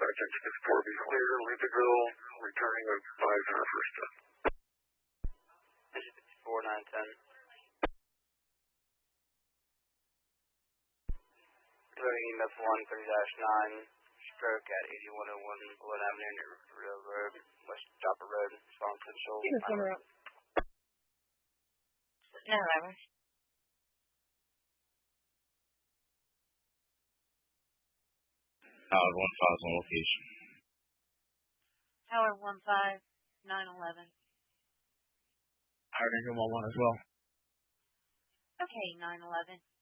seconds. 4B clear, Leaderville, returning advisor first step. 4910. Loading EMF 13-9, stroke at 8101 Glen Avenue near Real Road, West Chopper Road, Song Control. No, Robert. Tower 15 on location. Tower 15, 911. Hurricane 111 as well. Okay, 911.